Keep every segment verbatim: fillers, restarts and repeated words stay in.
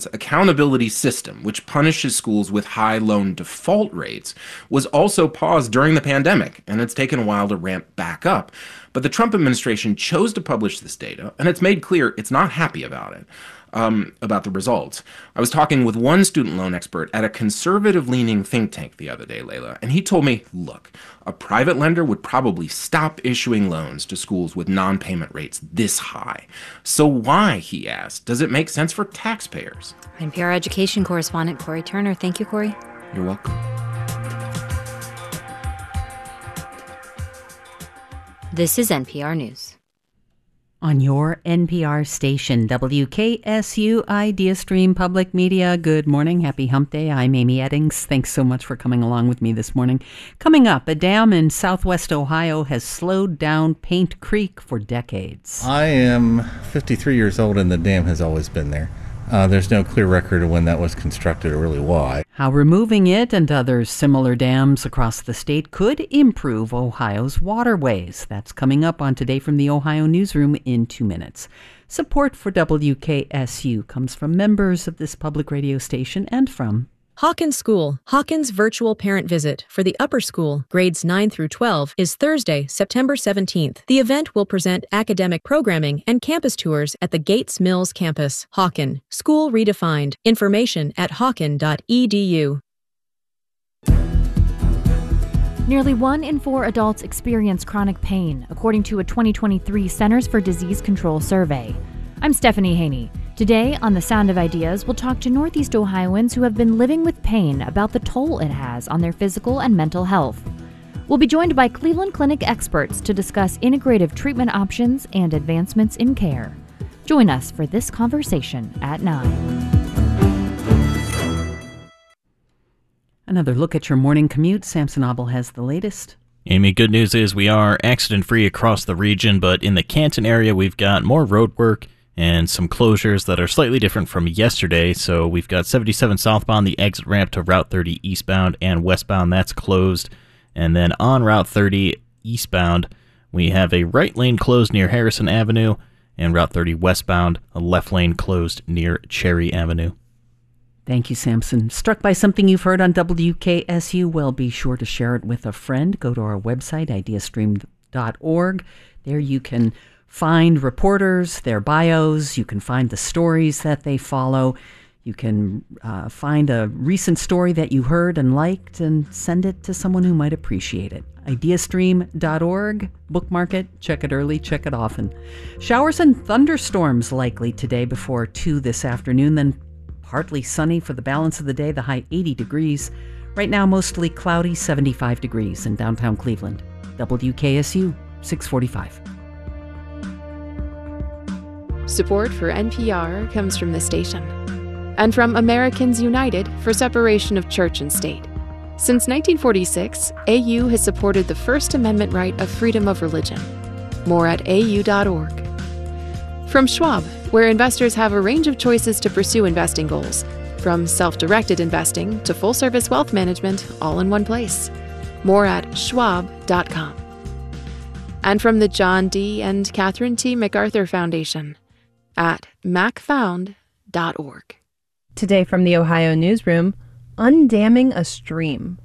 accountability system, which punishes schools with high loan default rates, was also paused during the pandemic, and it's taken a while to ramp back up. But the Trump administration chose to publish this data, and it's made clear it's not happy about it. Um, about the results. I was talking with one student loan expert at a conservative-leaning think tank the other day, Layla, and he told me, look, a private lender would probably stop issuing loans to schools with non-payment rates this high. So why, he asked, does it make sense for taxpayers? N P R education correspondent Corey Turner. Thank you, Corey. You're welcome. This is N P R News. On your N P R station, W K S U Idea Stream Public Media. Good morning. Happy Hump Day. I'm Amy Eddings. Thanks so much for coming along with me this morning. Coming up, a dam in southwest Ohio has slowed down Paint Creek for decades. I am fifty-three years old and the dam has always been there. Uh, there's no clear record of when that was constructed or really why. How removing it and other similar dams across the state could improve Ohio's waterways. That's coming up on Today from the Ohio Newsroom in two minutes. Support for W K S U comes from members of this public radio station and from Hawkins School. Hawkins Virtual Parent Visit for the upper school, grades nine through twelve, is Thursday, September seventeenth. The event will present academic programming and campus tours at the Gates Mills campus. Hawken, School Redefined. Information at hawken dot e d u. Nearly one in four adults experience chronic pain, according to a twenty twenty-three Centers for Disease Control survey. I'm Stephanie Haney. Today, on The Sound of Ideas, we'll talk to Northeast Ohioans who have been living with pain about the toll it has on their physical and mental health. We'll be joined by Cleveland Clinic experts to discuss integrative treatment options and advancements in care. Join us for this conversation at nine. Another look at your morning commute. Samson Abel has the latest. Amy, good news is we are accident-free across the region, but in the Canton area, we've got more road work and some closures that are slightly different from yesterday. So we've got seventy-seven southbound, the exit ramp to Route thirty eastbound and westbound, that's closed. And then on Route thirty eastbound, we have a right lane closed near Harrison Avenue, and Route thirty westbound, a left lane closed near Cherry Avenue. Thank you, Samson. Struck by something you've heard on W K S U? Well, be sure to share it with a friend. Go to our website, ideastream dot org. There you can find reporters, their bios. You can find the stories that they follow. You can uh, find a recent story that you heard and liked and send it to someone who might appreciate it. ideastream dot org. Bookmark it. Check it early. Check it often. Showers and thunderstorms likely today before two this afternoon. Then partly sunny for the balance of the day. The high eighty degrees. Right now, mostly cloudy, seventy-five degrees in downtown Cleveland. W K S U, six forty-five. Support for N P R comes from the station and from Americans United for Separation of Church and State. Since nineteen forty-six, A U has supported the First Amendment right of freedom of religion. More at a u dot org. From Schwab, where investors have a range of choices to pursue investing goals, from self-directed investing to full-service wealth management, all in one place. More at schwab dot com. And from the John D. and Catherine T. MacArthur Foundation at mac found dot org. Today from the Ohio Newsroom, undamming a stream.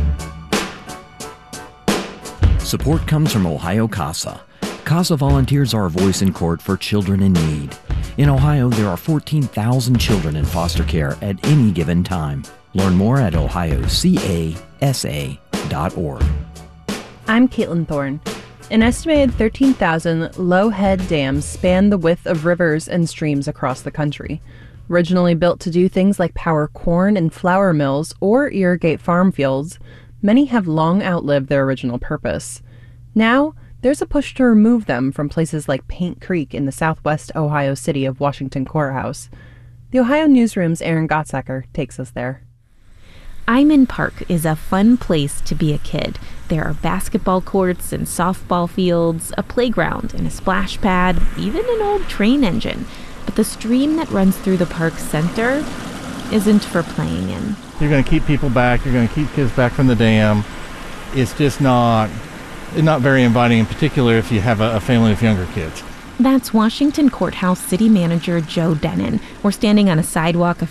Support comes from Ohio CASA. CASA volunteers are a voice in court for children in need. In Ohio, there are fourteen thousand children in foster care at any given time. Learn more at ohio casa dot org. I'm Caitlin Thorne. An estimated thirteen thousand low-head dams span the width of rivers and streams across the country. Originally built to do things like power corn and flour mills or irrigate farm fields, many have long outlived their original purpose. Now, there's a push to remove them from places like Paint Creek in the southwest Ohio city of Washington Courthouse. The Ohio Newsroom's Aaron Gottsacker takes us there. Iman Park is a fun place to be a kid. There are basketball courts and softball fields, a playground and a splash pad, even an old train engine. But the stream that runs through the park's center isn't for playing in. You're going to keep people back. You're going to keep kids back from the dam. It's just not, not very inviting, in particular if you have a, a family with younger kids. That's Washington Courthouse City Manager Joe Denon. We're standing on a sidewalk a